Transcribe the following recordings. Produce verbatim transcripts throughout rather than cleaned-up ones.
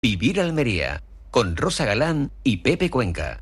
Vivir Almería, con Rosa Galán y Pepe Cuenca.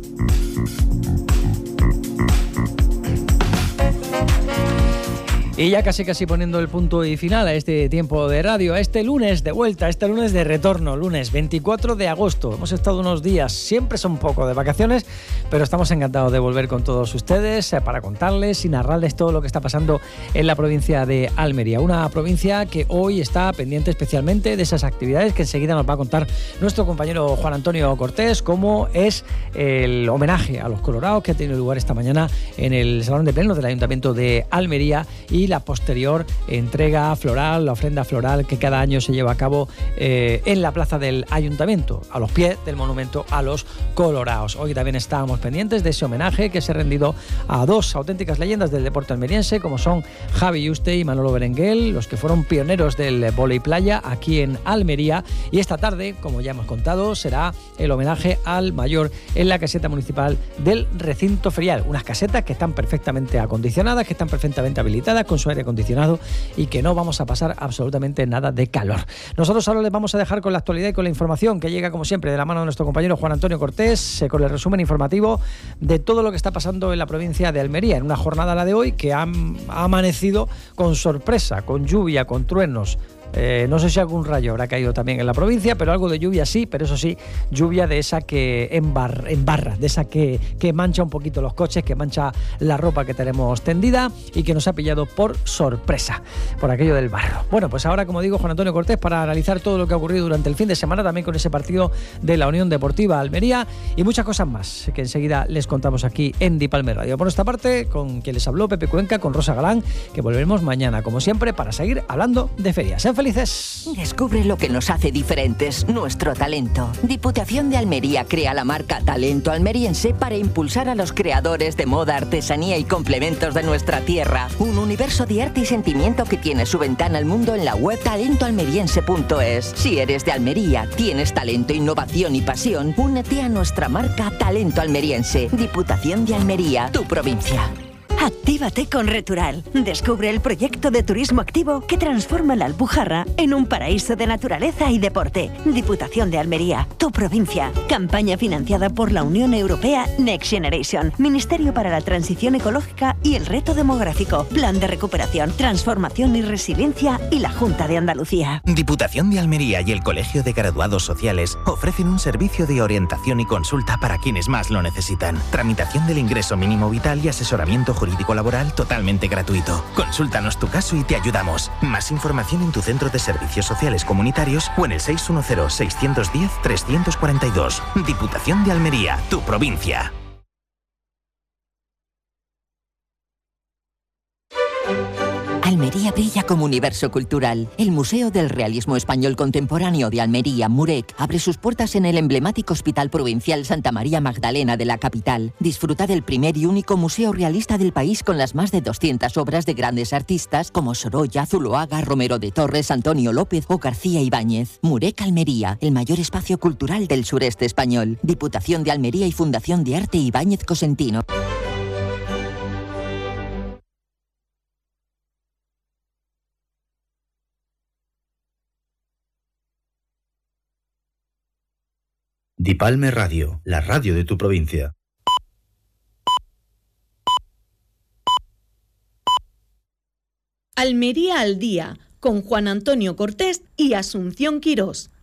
Y ya casi casi poniendo el punto y final a este tiempo de radio, a este lunes de vuelta, a este lunes de retorno, lunes veinticuatro de agosto. Hemos estado unos días, siempre son un poco de vacaciones, pero estamos encantados de volver con todos ustedes para contarles y narrarles todo lo que está pasando en la provincia de Almería. Una provincia que hoy está pendiente especialmente de esas actividades que enseguida nos va a contar nuestro compañero Juan Antonio Cortés, como es el homenaje a los colorados que ha tenido lugar esta mañana en el Salón de Plenos del Ayuntamiento de Almería y la posterior entrega floral, la ofrenda floral que cada año se lleva a cabo eh, en la plaza del Ayuntamiento, a los pies del monumento a los colorados. Hoy también estábamos pendientes de ese homenaje que se ha rendido a dos auténticas leyendas del deporte almeriense, como son Javi Yuste y Manolo Berenguel, los que fueron pioneros del vóley playa aquí en Almería. Y esta tarde, como ya hemos contado, será el homenaje al mayor en la caseta municipal del recinto ferial. Unas casetas que están perfectamente acondicionadas, que están perfectamente habilitadas, con su aire acondicionado y que no vamos a pasar absolutamente nada de calor. Nosotros ahora les vamos a dejar con la actualidad y con la información que llega como siempre de la mano de nuestro compañero Juan Antonio Cortés, eh, con el resumen informativo de todo lo que está pasando en la provincia de Almería, en una jornada, la de hoy, que ha, ha amanecido con sorpresa, con lluvia, con truenos. Eh, no sé si algún rayo habrá caído también en la provincia, pero algo de lluvia sí, pero eso sí, lluvia de esa que embarra, embarra de esa que, que mancha un poquito los coches, que mancha la ropa que tenemos tendida y que nos ha pillado por sorpresa, por aquello del barro. Bueno, pues ahora, como digo, Juan Antonio Cortés para analizar todo lo que ha ocurrido durante el fin de semana, también con ese partido de la Unión Deportiva Almería y muchas cosas más que enseguida les contamos aquí en Dipalme Radio. Por nuestra parte, con quien les habló Pepe Cuenca, con Rosa Galán, que volveremos mañana, como siempre, para seguir hablando de ferias. Sean felices. Descubre lo que nos hace diferentes, nuestro talento. Diputación de Almería crea la marca Talento Almeriense para impulsar a los creadores de moda, artesanía y complementos de nuestra tierra. Un universo de arte y sentimiento que tiene su ventana al mundo en la web talento almeriense punto es. Si eres de Almería, tienes talento, innovación y pasión, únete a nuestra marca Talento Almeriense. Diputación de Almería, tu provincia. Actívate con Retural. Descubre el proyecto de turismo activo que transforma la Alpujarra en un paraíso de naturaleza y deporte. Diputación de Almería, tu provincia. Campaña financiada por la Unión Europea Next Generation, Ministerio para la Transición Ecológica y el Reto Demográfico, Plan de Recuperación, Transformación y Resiliencia y la Junta de Andalucía. Diputación de Almería y el Colegio de Graduados Sociales ofrecen un servicio de orientación y consulta para quienes más lo necesitan. Tramitación del ingreso mínimo vital y asesoramiento jurídico jurídico laboral totalmente gratuito. Consúltanos tu caso y te ayudamos. Más información en tu centro de servicios sociales comunitarios o en el seis uno cero, seis uno cero, tres cuatro dos. Diputación de Almería, tu provincia. Almería brilla como universo cultural. El Museo del Realismo Español Contemporáneo de Almería, MUREC, abre sus puertas en el emblemático Hospital Provincial Santa María Magdalena de la capital. Disfruta del primer y único museo realista del país con las más de doscientas obras de grandes artistas como Sorolla, Zuloaga, Romero de Torres, Antonio López o García Ibáñez. MUREC Almería, el mayor espacio cultural del sureste español. Diputación de Almería y Fundación de Arte Ibáñez Cosentino. Dipalme Radio, la radio de tu provincia. Almería al día, con Juan Antonio Cortés y Asunción Quirós.